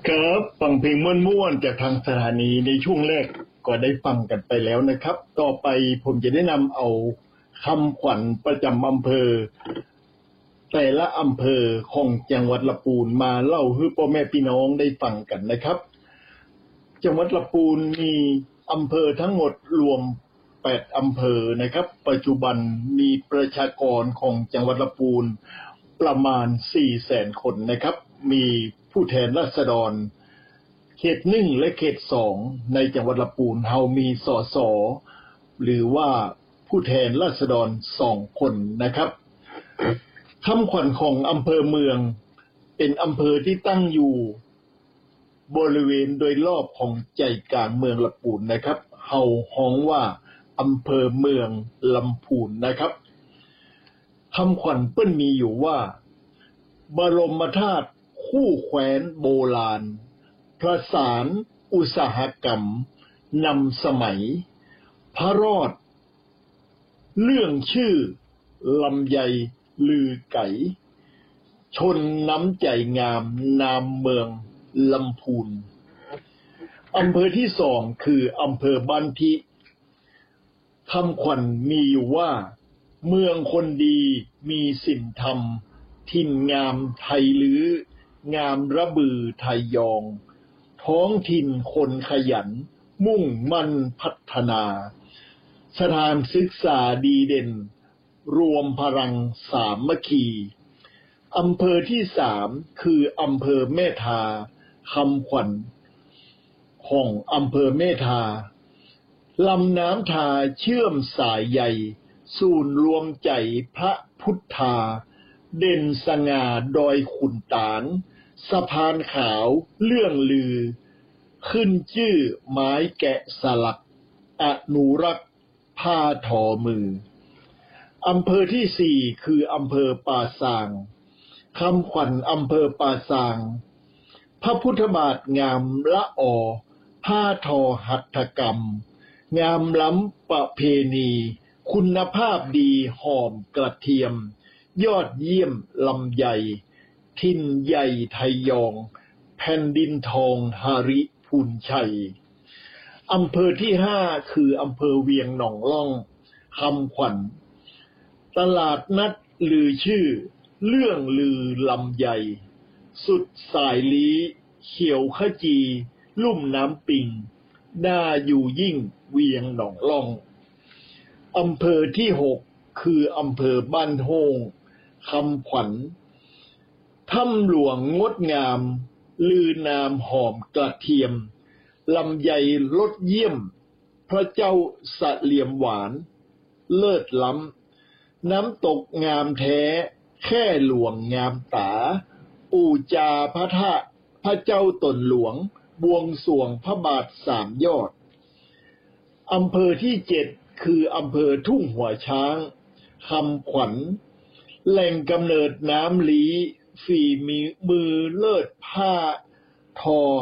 ครับฟังเพลงม่วนๆจากทางสถานีในช่วงแรกก็ได้ฟังกันไปแล้วนะครับต่อไปผมจะได้นำเอาคำขวัญประจำอำเภอแต่ละอำเภอของจังหวัดลำพูนมาเล่าให้พ่อแม่พี่น้องได้ฟังกันนะครับจังหวัดลำพูนมีอำเภอทั้งหมดรวม8อำเภอนะครับปัจจุบันมีประชากรของจังหวัดลำพูนประมาณ 400,000 คนนะครับมีผู้แทนราษฎรเขต1และเขต2ในจังหวัดลำพูนเฮามีสสหรือว่าผู้แทนราษฎร2คนนะครับคำขวัญของอำเภอเมืองเป็นอำเภอที่ตั้งอยู่บริเวณโดยรอบของใจกลางเมืองลำพูนนะครับเฮาฮ้องว่าอำเภอเมืองลำพูนนะครับคำขวัญเปิ้นมีอยู่ว่าบรมธาตุคู่แคว้นโบราณประสานอุตสาหกรรมนำสมัยพระรอดเรื่องชื่อลำไยลือไก่ชนน้ำใจงามนามเมืองลำพูนอำเภอที่2คืออำเภอบ้านทิคำขวัญมีอยู่ว่าเมืองคนดีมีศีลธรรมถิ่นงามไทยลืองามระบือไทยยองท้องถิ่นคนขยันมุ่งมั่นพัฒนาสถานศึกษาดีเด่นรวมพลังสามัคคีอำเภอที่3คืออำเภอแม่ทาคำขวัญของอำเภอแม่ทาลำน้ำทาเชื่อมสายใยศูนย์รวมใจพระพุทธาเด่นสง่าดอยขุนตาลสะพานขาวเรื่องลือขึ้นชื่อไม้แกะสลักอนุรักษ์ผ้าทอมืออำเภอที่4คืออำเภอป่าซางคำขวัญอำเภอป่าซางพระพุทธบาทงามละออผ้าทอหัตถกรรมงามล้ำประเพณีคุณภาพดีหอมกระเทียมยอดเยี่ยมลำไยถิ่นใหญ่ไทยยองแผ่นดินทองหาริพูนชัยอำเภอที่5คืออำเภอเวียงหนองล่องคำขวัญตลาดนัดลือชื่อเรื่องลือลำไยสุดสายลี้เขียวขจีลุ่มน้ำปิงน่าอยู่ยิ่งเวียงหนองล่องอำเภอที่6คืออำเภอบ้านโฮงคำขวัญถ้ำหลวงงดงามลือนามหอมกระเทียมลำไยรสเยี่ยมพระเจ้าสะเหลี่ยมหวานเลิศล้ำน้ำตกงามแท้แค่หลวงงามตาปูจาพระธาตุพระเจ้าตนหลวงบวงสรวงพระบาท3ยอดอำเภอที่7คืออำเภอทุ่งหัวช้างคำขวัญแหล่งกำเนิดน้ำลี้ฝีมือเลิศผ้าท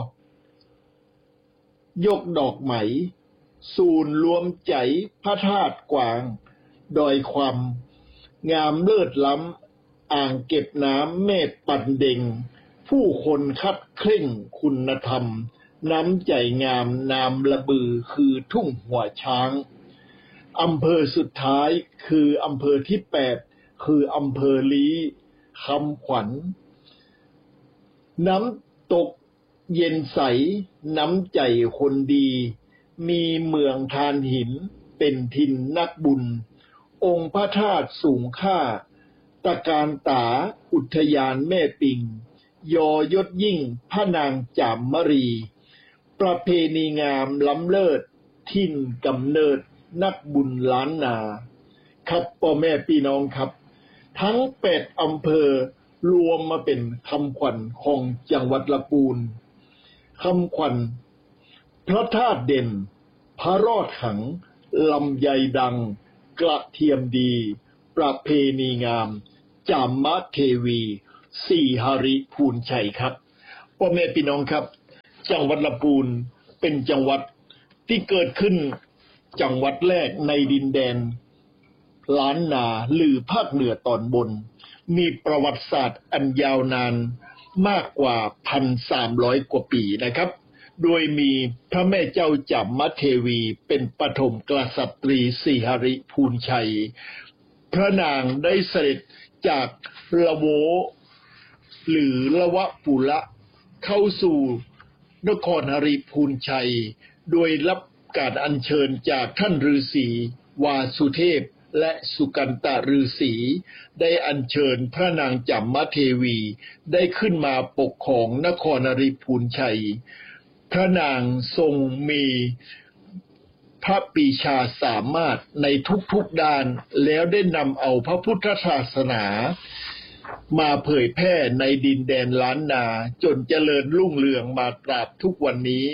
อยกดอกไหมศูนย์รวมใจพระธาตุกวางดอยความงามเลิศล้ำอ่างเก็บน้ำแม่ปันเด็งผู้คนคัดเคร่งคุณธรรมน้ำใจงามนามระบือคือทุ่งหัวช้างอำเภอสุดท้ายคืออำเภอที่8คืออำเภอลี้คำขวัญน้ำตกเย็นใสน้ำใจคนดีมีเมืองทานหินเป็นถิ่นนักบุญองค์พระธาตุสูงค่าตะการตาอุทยานแม่ปิงยอยศยิ่งพระนางจามมรีประเพณีงามล้ำเลิศถิ่นกำเนิดนักบุญล้านนาครับพ่อแม่พี่น้องครับทั้ง8อำเภอรวมมาเป็นคำขวัญของจังหวัดลำพูนคำขวัญพระธาตุเด่นพระรอดขังลำไยดังกระเทียมดีประเพณีงามจามเทวีสีหริพูนชัยครับพ่อแม่พี่น้องครับจังหวัดลำพูนเป็นจังหวัดที่เกิดขึ้นจังหวัดแรกในดินแดนล้านนาหรือภาคเหนือตอนบนมีประวัติศาสตร์อันยาวนานมากกว่า 1,300 กว่าปีนะครับโดยมีพระแม่เจ้าจัมมเทวีเป็นปฐมกษัตรีสีหริพูนชัยพระนางได้เสด็จจากละโวหรือละวะปุระเข้าสู่นครหริพูนชัยโดยรับการอัญเชิญจากท่านฤาษีวาสุเทพและสุกันตฤาษีได้อัญเชิญพระนางจัมมเทวีได้ขึ้นมาปกครองนครหริพูนชัยพระนางทรงมีพระปรีชาสามารถในทุกๆด้านแล้วได้นำเอาพระพุทธศาสนามาเผยแพร่ในดินแดนล้านนาจนเจริญรุ่งเรืองมาตราบทุกวันนี้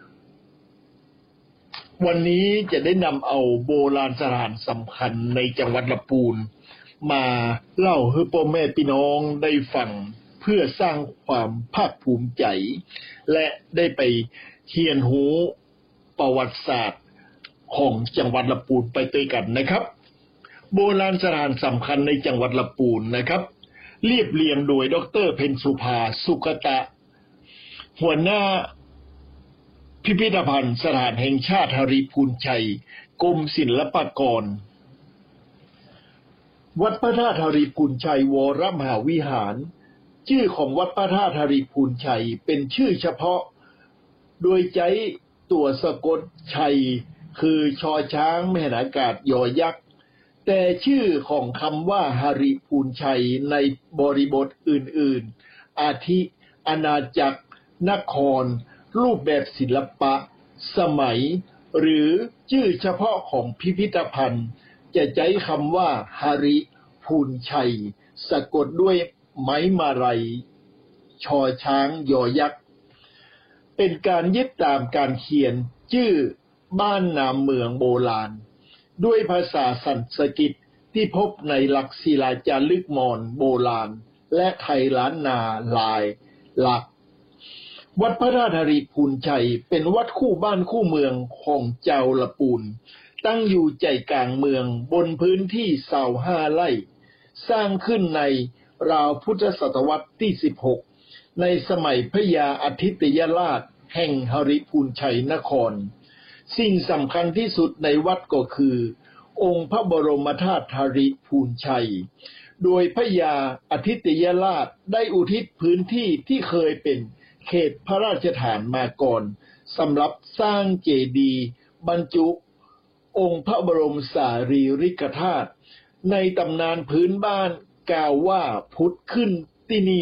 จะได้นำเอาโบราณสถานสำคัญในจังหวัดลำพูนมาเล่าให้พ่อแม่พี่น้องได้ฟังเพื่อสร้างความภาคภูมิใจและได้ไปเรียนรู้ประวัติศาสตร์ของจังหวัดลำพูนไปด้วยกันนะครับโบราณสถานสำคัญในจังหวัดลำพูนนะครับเรียบเรียงโดยดร.เพ็ญสุภาสุขตะหัวหน้าพิพิธภัณฑ์สถานแห่งชาติหริพูนชัยกรมศิลปากรวัดพระธาตุหริพูนชัยวรมหาวิหารชื่อของวัดพระธาตุหริพูนชัยเป็นชื่อเฉพาะโดยใช้ตัวสะกดชัยคือชอช้างแม่นอากาศยอยักษ์แต่ชื่อของคำว่าหริพูนชัยในบริบทอื่นๆอาทิอาณาจักรนครรูปแบบศิลปะสมัยหรือชื่อเฉพาะของพิพิธภัณฑ์จะใช้คำว่าหริพูนชัยสะกดด้วยไม้มาลัยชอช้างยอยักษ์เป็นการยึดตามการเขียนชื่อบ้านนามเมืองโบราณด้วยภาษาสันสกฤตที่พบในหลักศิลาจารึกมอญโบราณและไทยล้านนาลายหลักวัดพระธาตุหริพูนชัยเป็นวัดคู่บ้านคู่เมืองของเจ้าลำพูนตั้งอยู่ใจกลางเมืองบนพื้นที่25 ไร่สร้างขึ้นในราวพุทธศตวรรษที่16ในสมัยพระยาอาทิตยราชแห่งหริพูนชัยนครสิ่งสำคัญที่สุดในวัดก็คือองค์พระบรมธาตุหริพูนชัยโดยพระยาอาทิตยราชได้อุทิศพื้นที่ที่เคยเป็นเขตพระราชฐานมาก่อนสำหรับสร้างเจดีย์บรรจุองค์พระบรมสารีริกธาตุในตำนานพื้นบ้านกล่าวว่าพุทธขึ้นที่นี่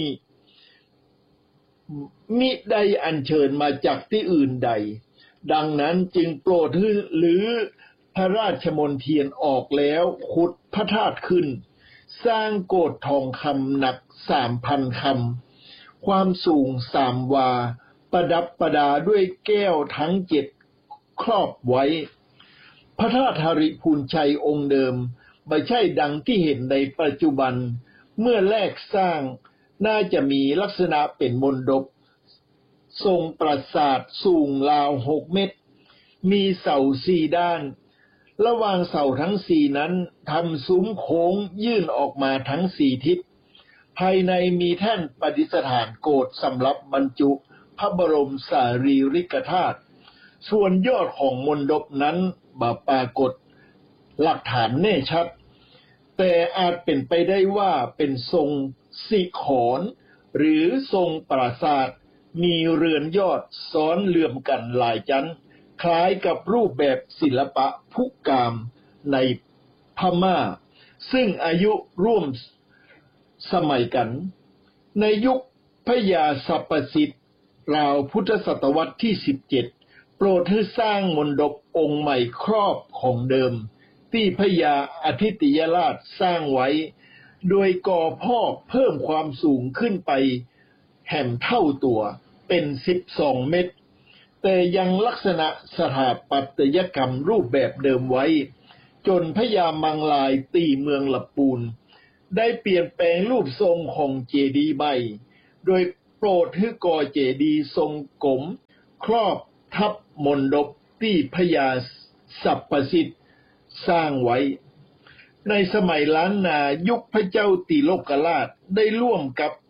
มิได้อัญเชิญมาจากที่อื่นใดดังนั้นจึงโปรดหรือพระราชมนเทียนออกแล้วขุดพระธาตุขึ้นสร้างโกฐทองคำหนัก 3,000 คำความสูง3 วาประดับประดาด้วยแก้วทั้ง7ครอบไว้พระธาตุหริพูนชัยองค์เดิมไม่ใช่ดังที่เห็นในปัจจุบันเมื่อแรกสร้างน่าจะมีลักษณะเป็นมณฑปทรงปราสาทสูงราว6 เมตรมีเสา4 ด้านระหว่างเสาทั้ง4นั้นทำซุ้มโค้งยื่นออกมาทั้ง4 ทิศภายในมีแท่นประดิษฐานโกฐสำหรับบรรจุพระบรมสารีริกธาตุส่วนยอดของมณฑปนั้นบ่ปรากฏหลักฐานแน่ชัดแต่อาจเป็นไปได้ว่าเป็นทรงสิขรหรือทรงปราสาทมีเรือนยอดซ้อนเลื่อมกันหลายชั้นคล้ายกับรูปแบบศิลปะพุกามในพม่าซึ่งอายุร่วมสมัยกันในยุคพระยาสัปปสิทธิ์ราวพุทธศตวรรษที่17โปรดให้สร้างมณฑปองค์ใหม่ครอบของเดิมที่พระยาอาทิตยราชสร้างไว้โดยก่อพอกเพิ่มความสูงขึ้นไปแห่มเท่าตัวเป็น12 เมตรแต่ยังลักษณะสถาปัตยกรรมรูปแบบเดิมไว้จนพระยามังลายตีเมืองลำพูนได้เปลี่ยนแปลงรูปทรงของเจดีย์ใหม่โดยโปรดให้ก่อเจดีย์ทรงกลมครอบทับมณฑปที่พระยาสัปปสิทธิ์สร้างไว้ในสมัยล้านนายุคพระเจ้าติโลกราชได้ร่วมกับ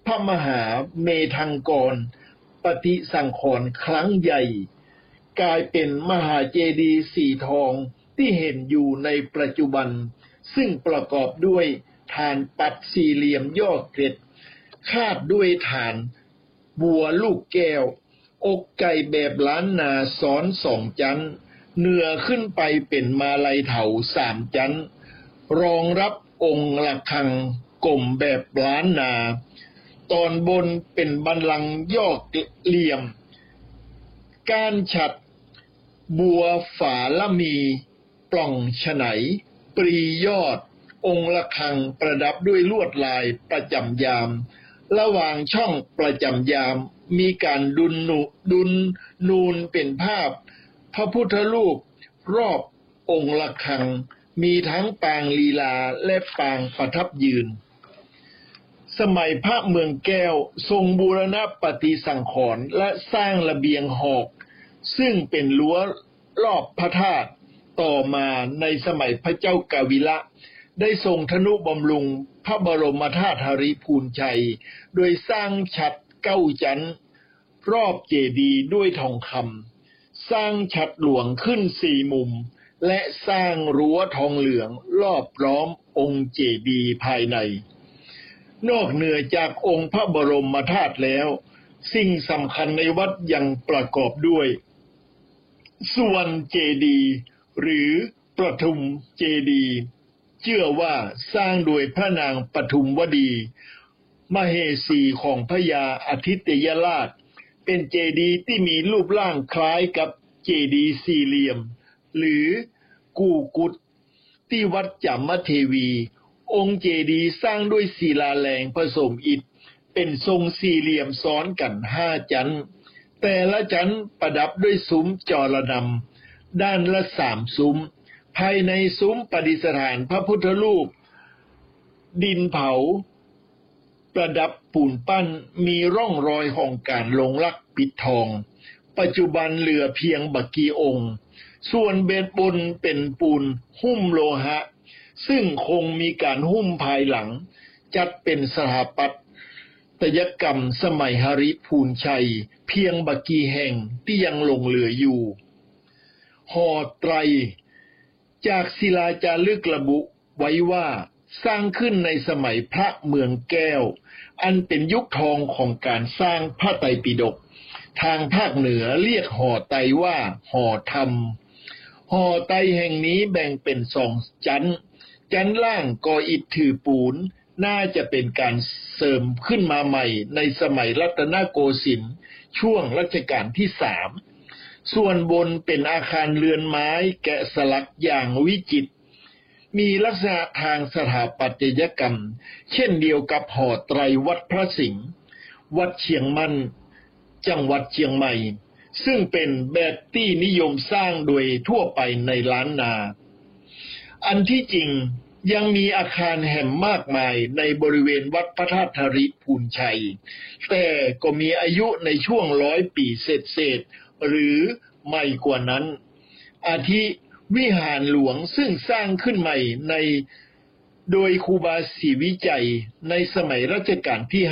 พระมหาเมธังกรปฏิสังขรณ์ครั้งใหญ่กลายเป็นมหาเจดีย์สีทองที่เห็นอยู่ในปัจจุบันซึ่งประกอบด้วยฐานปัดสี่เหลี่ยมยอดเกล็ดคาดด้วยฐานบัวลูกแก้วอกไก่แบบล้านนาซ้อนสองจันเหนือขึ้นไปเป็นมาลัยเถาสามจันรองรับองค์ระฆังกลมแบบล้านนาตอนบนเป็นบัลลังก์ยอดเหลี่ยมก้านฉัตรบัวฝาละมีปล่องฉไนปรียอดองค์ระฆังประดับด้วยลวดลายประจำยามระหว่างช่องประจำยามมีการดุลนูนเป็นภาพพระพุทธรูปรอบองค์ระฆังมีทั้งปางลีลาและปางประทับยืนสมัยพระเมืองแก้วทรงบูรณะปฏิสังขรณ์และสร้างระเบียงหอกซึ่งเป็นรั้วรอบพระธาตุต่อมาในสมัยพระเจ้ากาวิละได้ทรงทนุบำรุงพระบรมธาตุหริพูนชัยโดยสร้างฉัตรเก้าจันทร์รอบเจดีย์ด้วยทองคำสร้างฉัตรหลวงขึ้นสี่มุมและสร้างรั้วทองเหลืองรอบล้อมองค์เจดีย์ภายในนอกเหนือจากองค์พระบรมธาตุแล้วสิ่งสำคัญในวัดยังประกอบด้วยสุวรรณเจดีย์หรือปทุมเจดีย์เชื่อว่าสร้างโดยพระนางปทุมวดีมเหสีของพญาอาทิตยราชเป็นเจดีย์ที่มีรูปร่างคล้ายกับเจดีย์สี่เหลี่ยมหรือกูกุฏที่วัดจัมมเทวีองค์เจดีย์สร้างด้วยศิลาแรงผสมอิฐเป็นทรงสี่เหลี่ยมซ้อนกันห้าจันทร์แต่ละจันทร์ประดับด้วยซุ้มจรดำด้านละสามซุ้มภายในซุ้มประดิษฐานพระพุทธรูปดินเผาประดับปูนปั้นมีร่องรอยของการลงลักปิดทองปัจจุบันเหลือเพียงบักกี่องค์ส่วนเบ็ดบนเป็นปูนหุ้มโลหะซึ่งคงมีการหุ้มภายหลังจัดเป็นสถาปัตยกรรมสมัยหริพูนชัยเพียงบักกี่แห่งที่ยังหลงเหลืออยู่หอไตรจากศิลาจารึกระบุไว้ว่าสร้างขึ้นในสมัยพระเมืองแก้วอันเป็นยุคทองของการสร้างพระไตรปิฎกทางภาคเหนือเรียกหอไตรว่าหอธรรมหอไตรแห่งนี้แบ่งเป็นสองจันทร์จันทร์ล่างก่ออิฐถือปูนน่าจะเป็นการเสริมขึ้นมาใหม่ในสมัยรัตนโกสินทร์ช่วงรัชกาลที่สามส่วนบนเป็นอาคารเรือนไม้แกะสลักอย่างวิจิตรมีลักษณะทางสถาปัตยกรรมเช่นเดียวกับหอไตรวัดพระสิงห์วัดเชียงมั่นจังหวัดเชียงใหม่ซึ่งเป็นแบบที่นิยมสร้างโดยทั่วไปในล้านนาอันที่จริงยังมีอาคารแห่มมากมายในบริเวณวัดพระธาตุหริพูนชัยแต่ก็มีอายุในช่วง100 ปีเศษหรือไม่กว่านั้นอาทิวิหารหลวงซึ่งสร้างขึ้นใหม่โดยครูบาศรีวิจัยในสมัยรัชกาลที่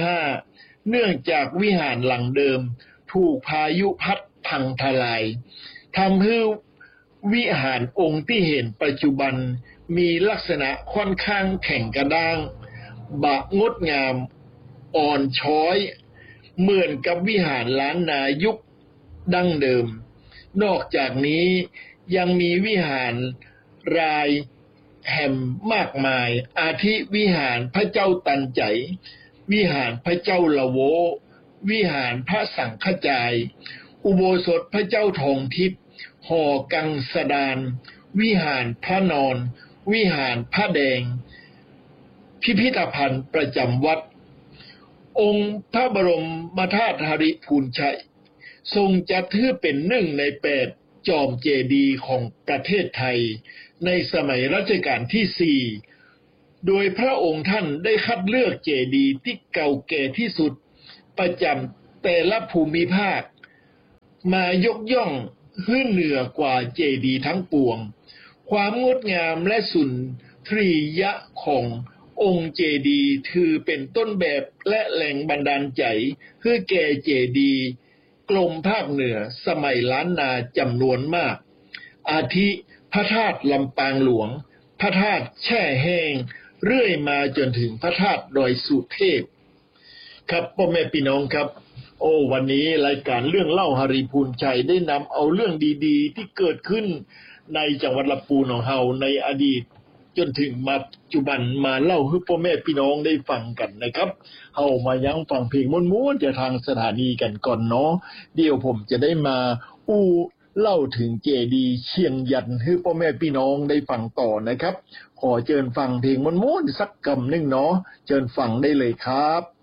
5เนื่องจากวิหารหลังเดิมถูกพายุพัดพังทลายทำให้วิหารองค์ที่เห็นปัจจุบันมีลักษณะค่อนข้างแข็งกระด้างงดงามอ่อนช้อยเหมือนกับวิหารล้านนายุคดั้งเดิมนอกจากนี้ยังมีวิหารรายแห่มมากมายอาทิวิหารพระเจ้าตันใจวิหารพระเจ้าละโววิหารพระสังฆจายอุโบสถพระเจ้าทองทิพย์หอกังสดานวิหารพระนอนวิหารพระแดงพิพิธภัณฑ์ประจำวัดองค์พระบรมธาตุหริพูนชัยทรงจัดถือเป็น1 ใน 8จอมเจดีย์ของประเทศไทยในสมัยรัชกาลที่4โดยพระองค์ท่านได้คัดเลือกเจดีย์ที่เก่าแก่ที่สุดประจำแต่ละภูมิภาคมายกย่องขึ้นเหนือกว่าเจดีย์ทั้งปวงความงดงามและสุนทรียะขององค์เจดีย์ถือเป็นต้นแบบและแหล่งบันดาลใจให้แก่เจดีย์กรมภาคเหนือสมัยล้านนาจำนวนมากอาทิพระธาตุลำปางหลวงพระธาตุแช่แห้งเรื่อยมาจนถึงพระธาตุดอยสุเทพครับพ่อแม่พี่น้องครับวันนี้รายการเรื่องเล่าหริพูนชัยได้นำเอาเรื่องดีๆที่เกิดขึ้นในจังหวัดลำพูนของเฮาในอดีตจนถึงปัจจุบันมาเล่าให้พ่อแม่พี่น้องได้ฟังกันนะครับเฮามายังฟังเพลงม้วนๆจากทางสถานีกันก่อนเนาะเดี๋ยวผมจะได้มาเล่าถึงเจดีย์เชียงยันให้พ่อแม่พี่น้องได้ฟังต่อนะครับขอเชิญฟังเพลงม้วนๆสักกำหนึ่งเนาะเชิญฟังได้เลยครับ